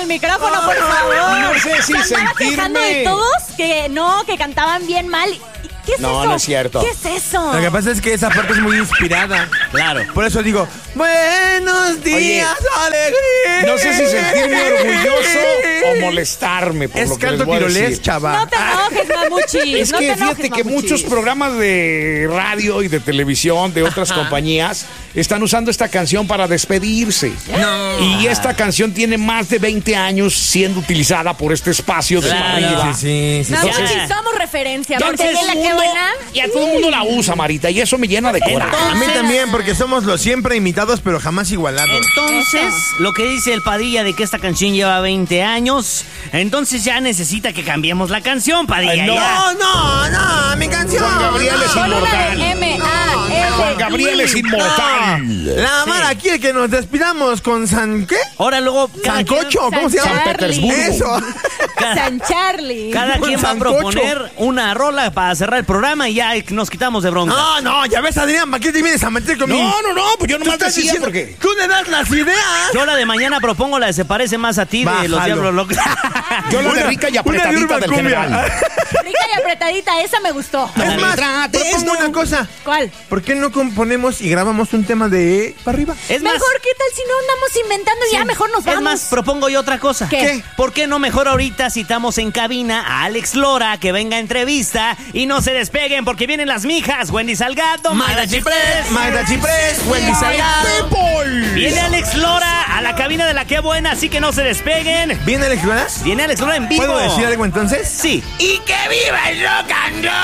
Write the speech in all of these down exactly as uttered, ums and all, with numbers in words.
micrófono, por favor. No sé si Se andaba sentirme... quejando de todos que no, que cantaban bien mal. ¿Qué es No, eso? no es cierto. ¿Qué es eso? Lo que pasa es que esa parte es muy inspirada. Claro. Por eso digo, buenos días, alegría. No sé si sentirme orgulloso o molestarme por Es lo que canto les voy a tirolés, decir. chava. No te enojes, mamuchis. Es no que te enojes, fíjate que mamuchis. muchos programas de radio y de televisión de otras compañías están usando esta canción para despedirse. No. Y esta canción tiene más de veinte años siendo utilizada por este espacio de Claro. arriba. Sí, sí, sí. No, sí. Entonces- Mamuchis, somos referencia. Ya Porque todo ella el la que mundo- buena. Y a todo el mundo la usa, Marita, y eso me llena de coraje. A mí también, porque somos los siempre imitados, pero jamás igualados. Entonces, lo que dice el Padilla de que esta canción lleva veinte años, entonces ya necesita que cambiemos la canción, Padilla. Ay, no. ya. No, no, no, mi canción. Juan Gabriel es Ponle una de inmortal. M A L. Juan Gabriel es inmortal. La Mara quiere que nos despidamos con San... ¿Qué? Ahora luego, cada ¿Sancocho? quien, ¿Cómo se llama? San Petersburgo. Eso. San Charlie. cada Con quien va a sancocho. proponer una rola para cerrar el programa y ya nos quitamos de bronca. No, no, ya ves, Adrián, ¿para qué te vienes a meter conmigo? No, no, no, pues yo Tú nomás estás decía diciendo- porque... Tú le das las ideas. Yo la de mañana propongo la de Se Parece Más a Ti de Los Bájalo. Diablos Locos. Yo la de Una- rica y una de apretadita Urban del Cumbia. general. Rica y apretadita, esa me gustó. Es más, Trates, propongo no. una cosa. ¿Cuál? ¿Por qué no componemos y grabamos un tema de para arriba? Es más, Mejor, ¿qué tal si no andamos inventando y ya mejor nos vamos? es más, propongo yo otra cosa. ¿Qué? ¿Qué? ¿Por qué no mejor ahorita citamos en cabina a Alex Lora que venga a entrevista y no se despeguen porque vienen las mijas? Wendy Salgado, Mayra Chiprés. Magda Chiprés, Wendy Salgado. Viene Alex Lora a la cabina de La Qué Buena, así que no se despeguen. ¿Viene Alex Loras? Viene Alex Lora en vivo. ¿Puedo decir algo entonces? Sí. ¡Y que viva el rock and roll!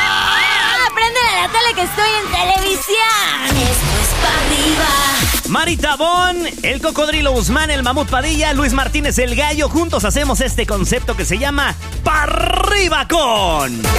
Ah, préndele a la tele que estoy en televisión. Esto es pa' arriba. Marita Bon, el Cocodrilo Guzmán, el Mamut Padilla, Luis Martínez el Gallo, juntos hacemos este concepto que se llama Parriba con.